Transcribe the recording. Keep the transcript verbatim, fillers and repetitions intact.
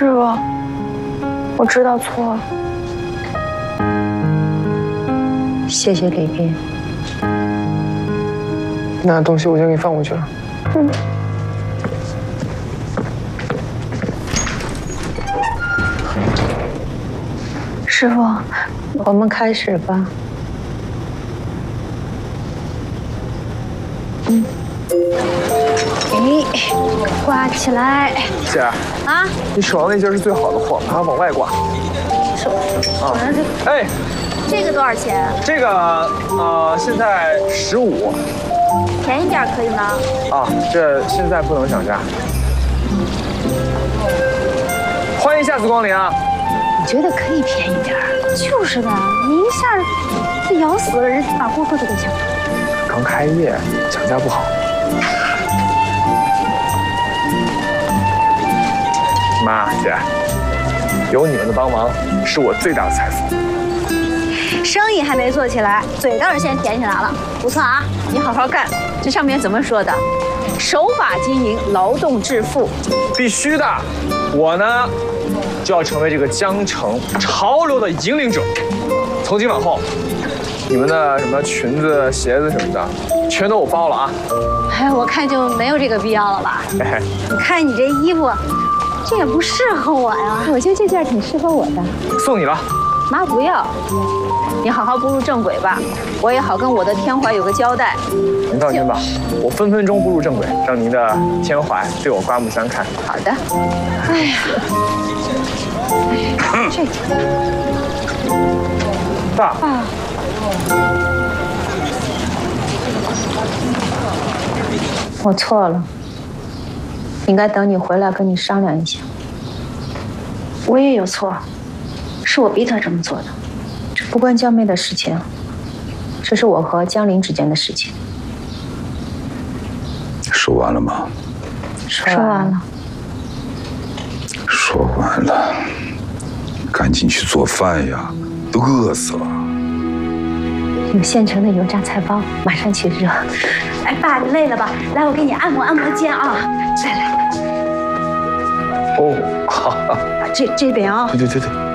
师傅，我知道错了。 谢谢李斌。 那东西我先给你放回去了。嗯。 师傅， 我们开始吧。嗯。哎，挂起来。 姐。啊。你手上那件是最好的货，把它往外挂。 手。啊。 哎。 这个多少钱？ 这个呃，现在十五， 便宜点可以吗？ 啊，这现在不能涨价。欢迎下次光临啊！ 我觉得可以便宜点。就是的，你一下就咬死了人，把顾客都给抢走。 刚开业，讲价不好。妈，姐，有你们的帮忙，是我最大的财富。 生意还没做起来，嘴倒是先甜起来了，不错啊！你好好干。这上面怎么说的？守法经营，劳动致富。 必须的。我呢，就要成为这个江城潮流的引领者。从今往后，你们的什么裙子、鞋子什么的，全都我包了啊！ 哎，我看就没有这个必要了吧？ 哎， 你看你这衣服，这也不适合我呀。我觉得这件挺适合我的。 送你了。 妈不要。 你好好步入正轨吧，我也好跟我的天怀有个交代。 您放心吧，我分分钟步入正轨，让您的天怀对我刮目相看。 好的。哎呀，哎，这爸。 爸。 我错了，应该等你回来跟你商量一下。 我也有错，是我逼他这么做的。 这不关江妹的事情，这是我和江林之间的事情。 说完了吗？ 说完了。 说完了，赶紧去做饭呀，都饿死了。 有现成的油炸菜包，马上去热。 哎，爸，你累了吧？来，我给你按摩按摩肩啊。来来。 哦，好。 这这边啊。 对对对对。